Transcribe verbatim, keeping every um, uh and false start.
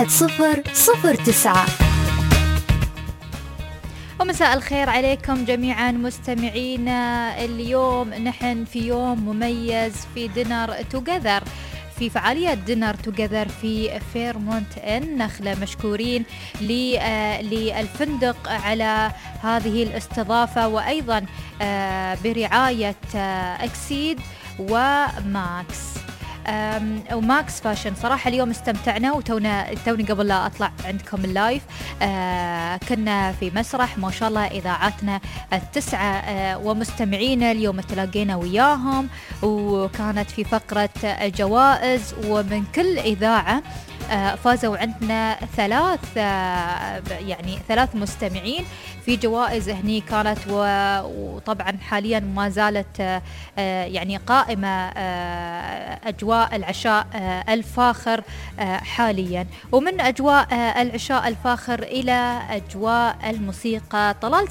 صفر صفر تسعة. ومساء الخير عليكم جميعا مستمعينا. اليوم نحن في يوم مميز في دينر توجذر، في فعالية دينر توجذر في فيرمونت النخلة. مشكورين للفندق على هذه الاستضافة، وأيضا برعاية اكسيد وماكس وماكس فاشن. صراحة اليوم استمتعنا، وتونا توني قبل لا أطلع عندكم اللايف آه كنا في مسرح ما شاء الله إذاعتنا التسعة آه ومستمعينا اليوم تلاقينا وياهم، وكانت في فقرة جوائز، ومن كل إذاعة آه فازوا عندنا ثلاث آه يعني ثلاث مستمعين في جوائز هني كانت، وطبعا حاليا ما زالت آه يعني قائمة آه أجواء العشاء آه الفاخر آه حاليا. ومن أجواء آه العشاء الفاخر إلى أجواء الموسيقى طلال